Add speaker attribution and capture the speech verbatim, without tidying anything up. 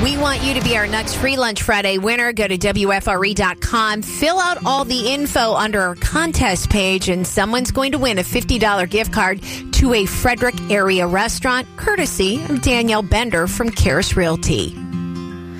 Speaker 1: We want you to be our next Free Lunch Friday winner. Go to W F R E dot com. Fill out all the info under our contest page, and someone's going to win a fifty dollars gift card to a Frederick area restaurant, courtesy of Danielle Bender from Karis Realty.